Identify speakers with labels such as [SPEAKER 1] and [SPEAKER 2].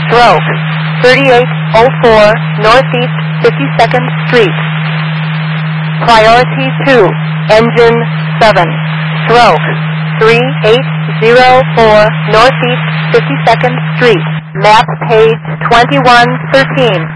[SPEAKER 1] Stroke 3804 Northeast 52nd Street. Priority 2, Engine 7. Stroke 3804 Northeast 52nd Street. Map page 2113.